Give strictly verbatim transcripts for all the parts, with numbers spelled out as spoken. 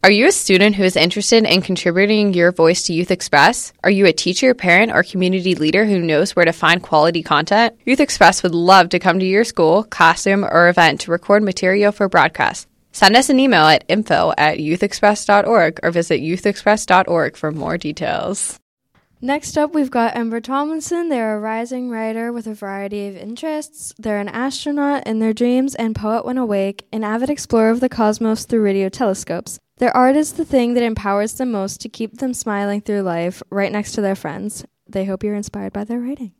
Are you a student who is interested in contributing your voice to Youth Express? Are you a teacher, parent, or community leader who knows where to find quality content? Youth Express would love to come to your school, classroom, or event to record material for broadcast. Send us an email at info at youthexpress dot org or visit youth express dot org for more details. Next up, we've got Ember Tomlinson. They're a rising writer with a variety of interests. They're an astronaut in their dreams and poet when awake, an avid explorer of the cosmos through radio telescopes. Their art is the thing that empowers them most to keep them smiling through life, right next to their friends. They hope you're inspired by their writing.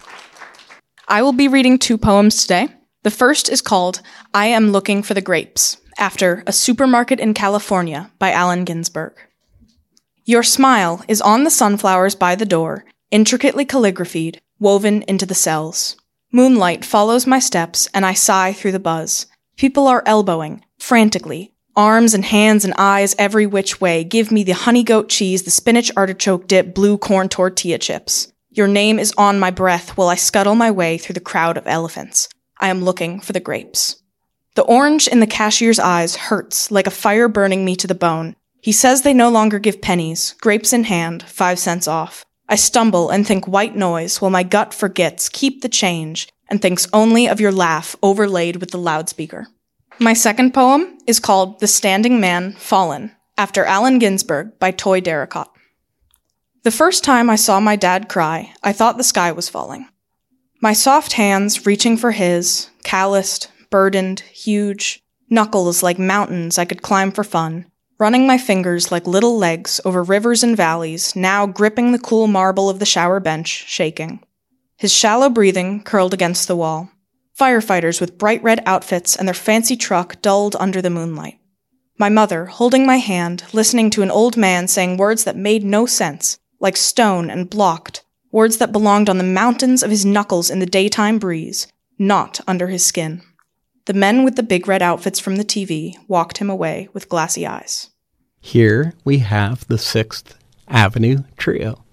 I will be reading two poems today. The first is called I Am Looking for the Grapes, after A Supermarket in California by Allen Ginsberg. Your smile is on the sunflowers by the door, intricately calligraphied, woven into the cells. Moonlight follows my steps, and I sigh through the buzz. People are elbowing, frantically. Arms and hands and eyes every which way. Give me the honey goat cheese, the spinach artichoke dip, blue corn tortilla chips. Your name is on my breath while I scuttle my way through the crowd of elephants. I am looking for the grapes. The orange in the cashier's eyes hurts like a fire burning me to the bone. He says they no longer give pennies, grapes in hand, five cents off. I stumble and think white noise while my gut forgets keep the change and thinks only of your laugh overlaid with the loudspeaker. My second poem is called The Standing Man Fallen, after Allen Ginsberg by Toy Darracott. The first time I saw my dad cry, I thought the sky was falling. My soft hands reaching for his, calloused, burdened, huge, knuckles like mountains I could climb for fun, running my fingers like little legs over rivers and valleys, now gripping the cool marble of the shower bench, shaking. His shallow breathing curled against the wall. Firefighters with bright red outfits and their fancy truck dulled under the moonlight. My mother, holding my hand, listening to an old man saying words that made no sense, like stone and blocked, words that belonged on the mountains of his knuckles in the daytime breeze, not under his skin. The men with the big red outfits from the T V walked him away with glassy eyes. Here we have the Sixth Avenue Trio.